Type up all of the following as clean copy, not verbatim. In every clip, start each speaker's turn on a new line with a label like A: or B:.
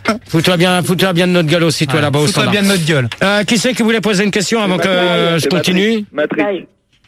A: Fous-toi bien de notre gueule aussi, toi, là-bas au
B: Fous-toi
A: standard.
B: bien de notre gueule.
A: Qui c'est qui voulait poser une question avant que je continue?
C: Matrix.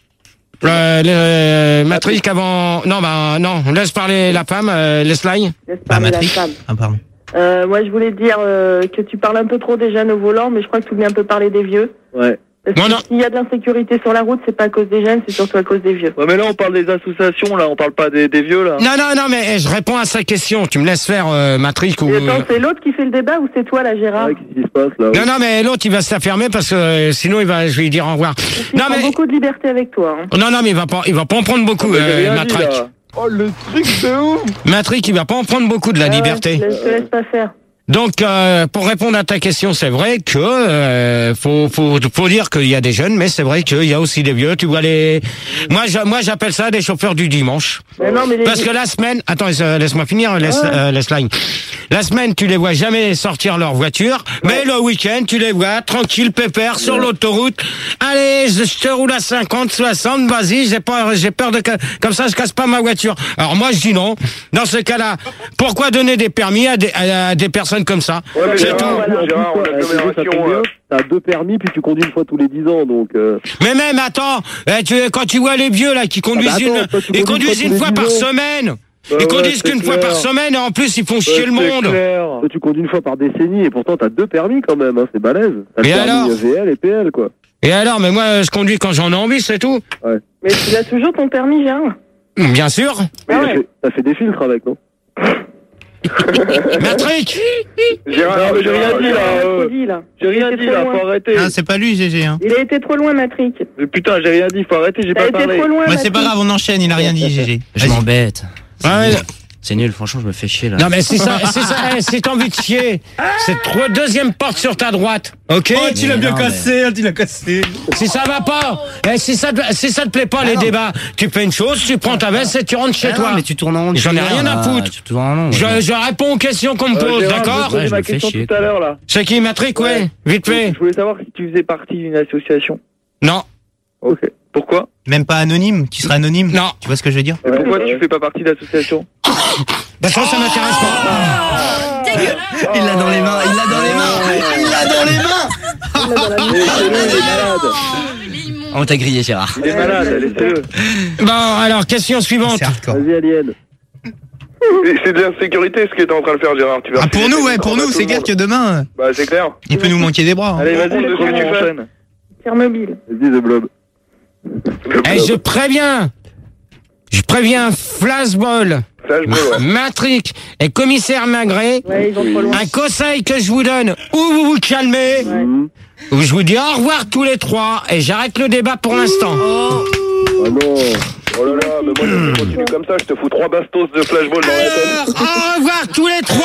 A: Matrix avant... Non, laisse parler la femme, laisse-la.
B: Matrix. Ah, pardon.
D: Moi, je voulais dire que tu parles un peu trop des jeunes au volant, mais je crois que tu oublies un peu parler des vieux.
C: Ouais.
D: Parce que s'il y a de l'insécurité sur la route, c'est pas à cause des jeunes, c'est surtout à cause des vieux.
C: Ouais, mais là, on parle des associations, là, on parle pas des vieux, là.
A: Non, mais je réponds à sa question. Tu me laisses faire, Matrix ou...
D: Et attends, c'est l'autre qui fait le débat ou c'est toi, là, Gérard?
C: Ouais, qu'est-ce qui se passe, là?
A: Non, mais l'autre, il va se la fermer parce que sinon, je vais lui dire au revoir.
D: Il prend beaucoup de liberté avec toi. Hein.
A: Non, mais il va pas en prendre beaucoup, Matrix.
C: Oh, le truc de ouf!
A: Matrix, il va pas en prendre beaucoup de la liberté.
D: Je te laisse pas faire.
A: Donc, pour répondre à ta question, c'est vrai que faut dire qu'il y a des jeunes, mais c'est vrai qu'il y a aussi des vieux. Tu vois moi j'appelle ça des chauffeurs du dimanche. Parce que la semaine, attends, laisse-moi finir, laisse-la. La semaine, tu les vois jamais sortir leur voiture, mais le week-end, tu les vois tranquille, pépère sur l'autoroute. Allez, je te roule à 50, 60, vas-y, j'ai peur de comme ça, je casse pas ma voiture. Alors moi, je dis non. Dans ce cas-là, pourquoi donner des permis à des personnes comme ça?
C: Ouais, mais
A: c'est tout.
C: Gérard, t'as 2 permis, puis tu conduis une fois tous les 10 ans, donc...
A: Mais même, attends, quand tu vois les vieux, là, qui conduisent ils conduisent une fois par semaine. Ils conduisent qu'une fois par semaine, et en plus, ils font chier le monde.
C: Toi, tu conduis une fois par décennie, et pourtant, t'as 2 permis quand même, hein, c'est balèze. T'as le permis VL et PL, quoi.
A: Et alors, mais moi, je conduis quand j'en ai envie, c'est tout.
C: Ouais.
D: Mais tu as toujours ton permis, Gérard?
A: Bien sûr.
C: T'as fait des filtres avec, non?
A: Matrix!
C: Gérard, j'ai rien dit, là. J'ai rien dit, là, faut arrêter.
B: Ah, c'est pas lui, GG, hein.
D: Il a été trop loin, Matrix.
C: Mais putain, j'ai rien dit, faut arrêter, j'ai pas parlé.
D: Trop loin,
B: Mais c'est pas grave, on enchaîne, il a rien dit, GG.
E: Je m'embête.
A: Ouais.
E: C'est nul, franchement, je me fais chier là.
A: Non, mais c'est ça, si t'as envie de chier, c'est deuxième porte sur ta droite. Ok?
B: Oh, tu l'as bien cassé, tu l'as cassé.
A: Si ça va pas, si ça te plaît pas, les débats, tu fais une chose, tu prends ta veste et tu rentres chez toi.
E: Mais tu tournes en rond.
A: J'en ai rien à foutre.
E: Tu tournes en rond.
A: Je réponds aux questions qu'on me pose, d'accord?
C: Je ma question tout à l'heure, là.
A: C'est qui, Matrix? Ouais, vite fait.
C: Je voulais savoir si tu faisais partie d'une association.
A: Non.
C: Ok. Pourquoi?
B: Même pas anonyme, tu seras anonyme?
A: Non.
B: Tu vois ce que je veux dire?
C: Et pourquoi tu fais pas partie d'association?
A: Parce que ça m'intéresse pas.
E: Il l'a dans les mains, il l'a dans les mains. Il l'a dans les mains.
C: Il est malade.
E: On t'a grillé, Gérard.
C: Il est malade, laissez-le.
A: Bon, alors, question suivante.
C: Vas-y, Alien. C'est de l'insécurité ce que t'es en train de faire, Gérard.
B: Ah, pour nous, ouais, pour nous, c'est clair que demain,
C: bah, c'est clair.
B: il peut nous manquer des bras.
C: Allez, vas-y, de ce que tu fais.
D: Thermobile.
C: Vas-y, The Blob.
A: Et je préviens Flashball, Matrix et Commissaire Maigret.
D: Ouais, ils vont trop loin.
A: Un conseil que je vous donne, ou vous vous calmez, ou je vous dis au revoir tous les trois et j'arrête le débat pour l'instant.
C: Oh non. Oh là là, mais moi je continue comme ça, je te fous 3 bastos de flashball dans la tête.
A: Au revoir tous les trois.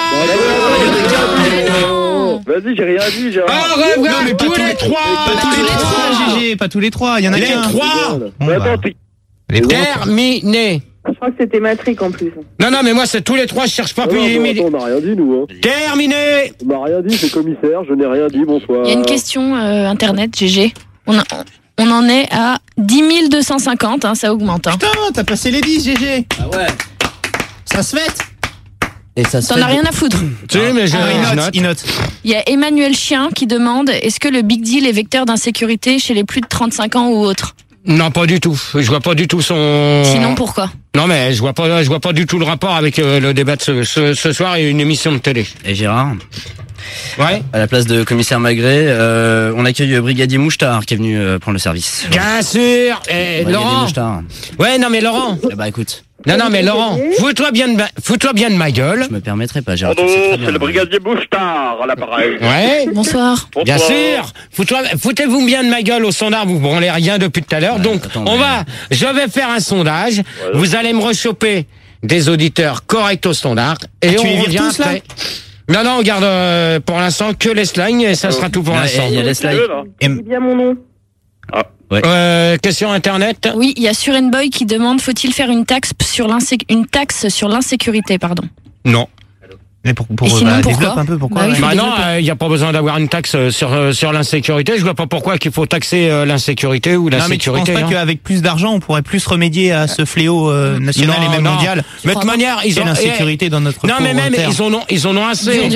C: Vas-y, j'ai rien dit, Gérard.
A: Au revoir tous les trois.
B: Pas tous les trois, GG, pas tous les trois, il y en a
A: Les
B: qu'un.
A: trois.
C: Mais attends,
B: Les trois.
A: Terminé.
D: Je crois que c'était Matrix en plus.
A: Non, mais moi c'est tous les trois, je cherche pas plus.
C: on n'a rien dit, nous. Hein.
A: Terminé.
C: On n'a rien dit, c'est commissaire, je n'ai rien dit, bonsoir.
F: Il y a une question internet, GG. On en est à 10 250, hein, ça augmente. Hein.
B: Putain, t'as passé les 10, GG.
E: Ah ouais.
B: Ça se fête.
E: Et ça se
F: T'en
E: fait
F: as rien à foutre.
A: Tu sais, mais
B: Il note.
F: Il y a Emmanuel Chien qui demande est-ce que le Big Deal est vecteur d'insécurité chez les plus de 35 ans ou autres?
A: Non, pas du tout. Je vois pas du tout son...
F: Sinon, pourquoi?
A: Non, mais je vois pas du tout le rapport avec le débat de ce soir et une émission de télé.
E: Et Gérard,
A: Ouais.
E: à la place de commissaire Maigret, on accueille brigadier Mouchetard qui est venu prendre le service.
A: Bien sûr. Et
E: Brigadier
A: Laurent.
E: Mouchetard.
A: Ouais, non, mais Laurent.
E: Eh bah écoute,
A: Non, mais Laurent, fous-toi bien de ma gueule.
E: je me permettrai pas, Gérard.
C: Pardon,
E: tu sais très bien.
C: c'est le brigadier Mouchetard à l'appareil.
A: Ouais.
F: Bonsoir.
A: Bien sûr. Foutez-vous bien de ma gueule au sondage, vous branlez rien depuis tout à l'heure.
E: Ouais,
A: Donc,
E: attends,
A: je vais faire un sondage. Vous allez me rechoper des auditeurs corrects au standard. Et
B: tu
A: on
B: les vires
A: revient
B: tous, là
A: après. Non, on garde pour l'instant que les slimes et ça sera tout pour
E: Ouais,
A: l'instant.
E: il y a les slides.
D: Dis bien mon nom.
A: Question internet.
F: Oui, il y a Surenboy qui demande faut-il faire une taxe sur l'insécurité, pardon.
A: Non.
B: Mais pour
F: Et sinon, pourquoi
B: développe un peu, pourquoi?
F: Bah oui.
A: Bah non, il n'y a pas besoin d'avoir une taxe sur l'insécurité. Je vois pas pourquoi qu'il faut taxer l'insécurité ou la
B: Non, mais tu penses
A: sécurité.
B: pas qu'avec plus d'argent, on pourrait plus remédier à ce fléau national et même mondial?
A: Mais de toute manière, ils
B: Quelle
A: ont
B: insécurité dans notre
A: non, mais même
B: pauvre terre.
A: ils en ont assez.